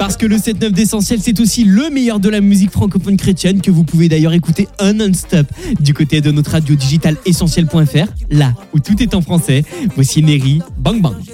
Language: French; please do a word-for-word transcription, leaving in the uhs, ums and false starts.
Parce que le sept neuf d'Essentiel, c'est aussi le meilleur de la musique francophone chrétienne que vous pouvez d'ailleurs écouter un non-stop du côté de notre radio digitale essentiel point f r, là où tout est en français. Voici Neri, Bang Bang.